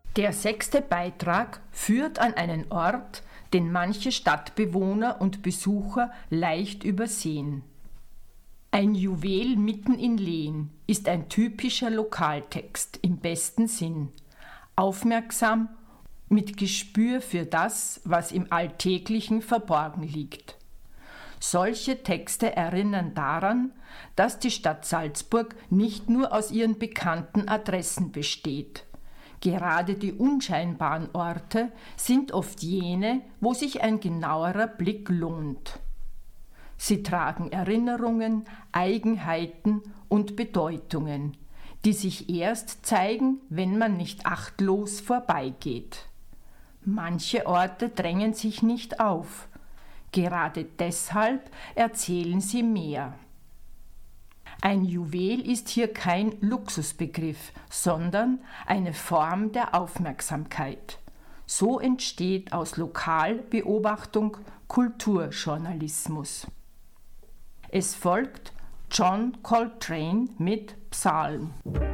Der 6. Beitrag führt an einen Ort, den manche Stadtbewohner und Besucher leicht übersehen. Ein Juwel mitten in Lehn ist ein typischer Lokaltext im besten Sinn. Aufmerksam, mit Gespür für das, was im Alltäglichen verborgen liegt. Solche Texte erinnern daran, dass die Stadt Salzburg nicht nur aus ihren bekannten Adressen besteht. Gerade die unscheinbaren Orte sind oft jene, wo sich ein genauerer Blick lohnt. Sie tragen Erinnerungen, Eigenheiten und Bedeutungen, die sich erst zeigen, wenn man nicht achtlos vorbeigeht. Manche Orte drängen sich nicht auf. Gerade deshalb erzählen sie mehr. Ein Juwel ist hier kein Luxusbegriff, sondern eine Form der Aufmerksamkeit. So entsteht aus Lokalbeobachtung Kulturjournalismus. Es folgt John Coltrane mit Psalm.